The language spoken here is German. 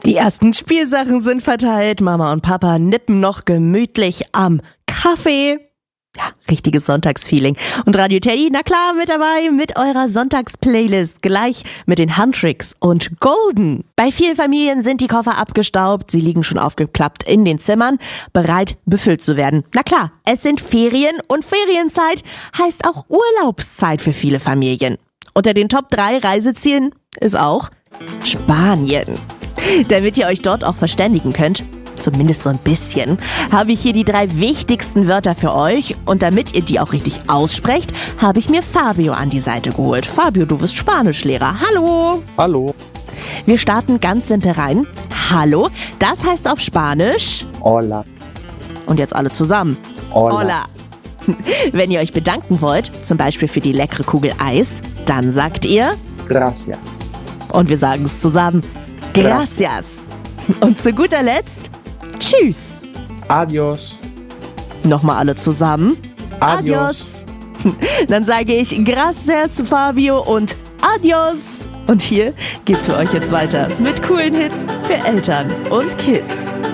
Die ersten Spielsachen sind verteilt, Mama und Papa nippen noch gemütlich am Kaffee. Ja, richtiges Sonntagsfeeling. Und Radio Teddy, na klar, mit dabei mit eurer Sonntagsplaylist. Gleich mit den Handtricks und Golden. Bei vielen Familien sind die Koffer abgestaubt, sie liegen schon aufgeklappt in den Zimmern, bereit befüllt zu werden. Na klar, es sind Ferien und Ferienzeit heißt auch Urlaubszeit für viele Familien. Unter den Top 3 Reisezielen ist auch Spanien. Damit ihr euch dort auch verständigen könnt, zumindest so ein bisschen, habe ich hier die 3 wichtigsten Wörter für euch. Und damit ihr die auch richtig aussprecht, habe ich mir Fabio an die Seite geholt. Fabio, du bist Spanischlehrer. Hallo! Hallo. Wir starten ganz simpel rein. Hallo, das heißt auf Spanisch. Hola. Und jetzt alle zusammen. Hola. Hola. Wenn ihr euch bedanken wollt, zum Beispiel für die leckere Kugel Eis, dann sagt ihr Gracias. und wir sagen es zusammen. Gracias. Und zu guter Letzt, tschüss. Adios. Nochmal alle zusammen. Adios. Dann sage ich gracias, Fabio, und adios. Und hier geht's für euch jetzt weiter mit coolen Hits für Eltern und Kids.